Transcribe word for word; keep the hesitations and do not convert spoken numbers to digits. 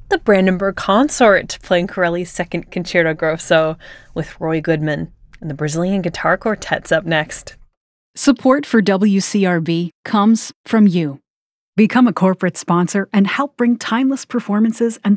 the Brandenburg Consort playing Corelli's second Concerto Grosso with Roy Goodman. And the Brazilian Guitar Quartet's up next. Support for W C R B comes from you. Become a corporate sponsor and help bring timeless performances and